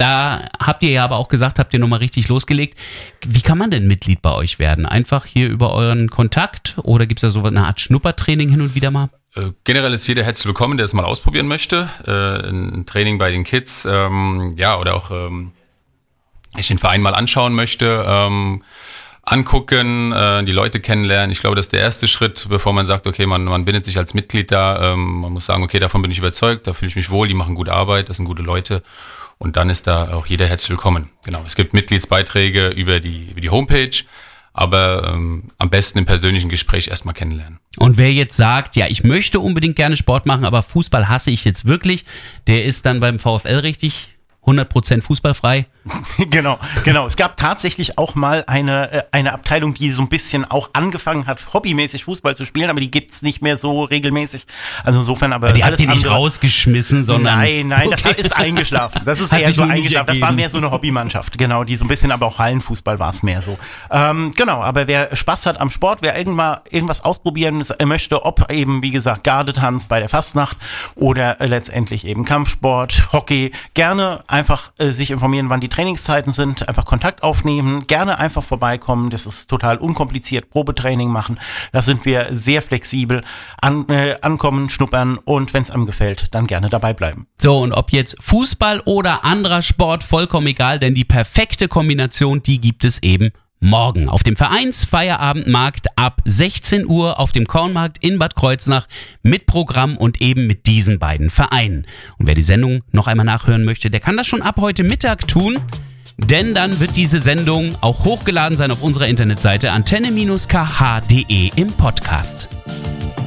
Da habt ihr ja aber auch gesagt, habt ihr nochmal richtig losgelegt. Wie kann man denn Mitglied bei euch werden? Einfach hier über euren Kontakt oder gibt es da so eine Art Schnuppertraining hin und wieder mal? Generell ist jeder herzlich willkommen, der es mal ausprobieren möchte. Ein Training bei den Kids, oder auch ich den Verein mal anschauen möchte, angucken, die Leute kennenlernen. Ich glaube, das ist der erste Schritt, bevor man sagt, okay, man bindet sich als Mitglied da. Man muss sagen, okay, davon bin ich überzeugt, da fühle ich mich wohl, die machen gute Arbeit, das sind gute Leute. Und dann ist da auch jeder herzlich willkommen. Genau, es gibt Mitgliedsbeiträge über die Homepage, aber am besten im persönlichen Gespräch erstmal kennenlernen. Und wer jetzt sagt, ja, ich möchte unbedingt gerne Sport machen, aber Fußball hasse ich jetzt wirklich, der ist dann beim VfL richtig 100% fußballfrei. Genau. Es gab tatsächlich auch mal eine Abteilung, die so ein bisschen auch angefangen hat, hobbymäßig Fußball zu spielen, aber die gibt's nicht mehr so regelmäßig. Also insofern, aber die habt ihr nicht rausgeschmissen, sondern... Nein, okay. Das ist eingeschlafen. Das ist eher so eingeschlafen. Das war mehr so eine Hobbymannschaft, genau, die so ein bisschen, aber auch Hallenfußball war es mehr so. Genau, aber wer Spaß hat am Sport, wer irgendwas ausprobieren möchte, ob eben, wie gesagt, Gardetanz bei der Fastnacht oder letztendlich eben Kampfsport, Hockey, gerne einfach sich informieren, wann die Trainingszeiten sind, einfach Kontakt aufnehmen, gerne einfach vorbeikommen, das ist total unkompliziert, Probetraining machen, da sind wir sehr flexibel, ankommen, schnuppern und wenn es einem gefällt, dann gerne dabei bleiben. So, und ob jetzt Fußball oder anderer Sport, vollkommen egal, denn die perfekte Kombination, die gibt es eben morgen auf dem Vereinsfeierabendmarkt ab 16 Uhr auf dem Kornmarkt in Bad Kreuznach mit Programm und eben mit diesen beiden Vereinen. Und wer die Sendung noch einmal nachhören möchte, der kann das schon ab heute Mittag tun, denn dann wird diese Sendung auch hochgeladen sein auf unserer Internetseite antenne-kh.de im Podcast.